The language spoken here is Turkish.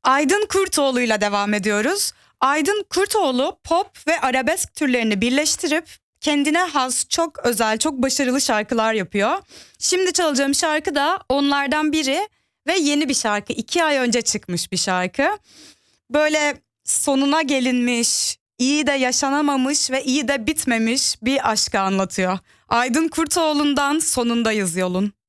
Aydın Kurtoğlu'yla devam ediyoruz. Aydın Kurtoğlu pop ve arabesk türlerini birleştirip kendine has, çok özel, çok başarılı şarkılar yapıyor. Şimdi çalacağım şarkı da onlardan biri ve yeni bir şarkı. 2 ay önce çıkmış bir şarkı. Böyle sonuna gelinmiş, iyi de yaşanamamış ve iyi de bitmemiş bir aşkı anlatıyor. Aydın Kurtoğlu'ndan Sonundayız Yolun.